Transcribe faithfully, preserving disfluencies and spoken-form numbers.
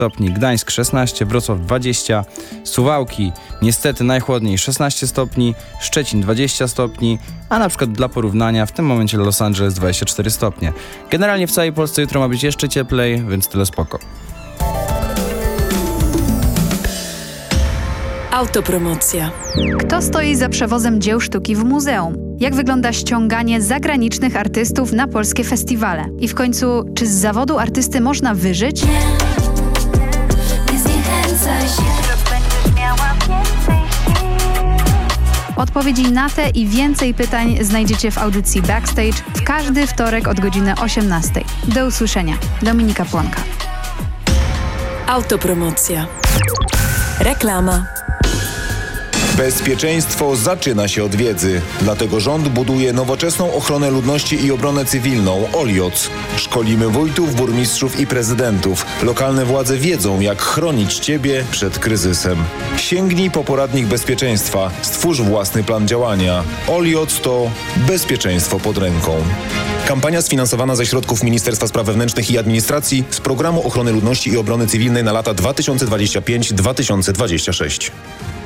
stopni, Gdańsk szesnaście, Wrocław dwadzieścia, Suwałki niestety najchłodniej szesnaście stopni, Szczecin dwadzieścia stopni, a na przykład dla porównania w tym momencie Los Angeles dwadzieścia cztery stopnie. Generalnie w całej Polsce jutro ma być jeszcze cieplej, więc tyle spoko. Autopromocja. Kto stoi za przewozem dzieł sztuki w muzeum? Jak wygląda ściąganie zagranicznych artystów na polskie festiwale? I w końcu, czy z zawodu artysty można wyżyć? Nie, nie zniechęcaj się. Odpowiedzi na te i więcej pytań znajdziecie w audycji Backstage w każdy wtorek od godziny osiemnastej. Do usłyszenia. Dominika Płonka. Autopromocja. Reklama. Bezpieczeństwo zaczyna się od wiedzy. Dlatego rząd buduje nowoczesną ochronę ludności i obronę cywilną OLIOC. Szkolimy wójtów, burmistrzów i prezydentów. Lokalne władze wiedzą, jak chronić Ciebie przed kryzysem. Sięgnij po poradnik bezpieczeństwa. Stwórz własny plan działania. OLIOC to bezpieczeństwo pod ręką. Kampania sfinansowana ze środków Ministerstwa Spraw Wewnętrznych i Administracji z Programu Ochrony Ludności i Obrony Cywilnej na lata dwa tysiące dwudziesty piąty do dwa tysiące dwudziestego szóstego.